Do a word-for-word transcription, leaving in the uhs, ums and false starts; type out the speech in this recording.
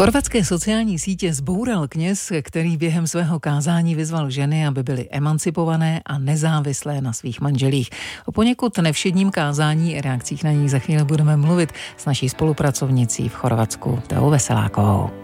Chorvatské sociální sítě zboural kněz, který během svého kázání vyzval ženy, aby byly emancipované a nezávislé na svých manželích. O poněkud nevšedním kázání a reakcích na ní za chvíli budeme mluvit s naší spolupracovnicí v Chorvatsku, Teou Veselákovou.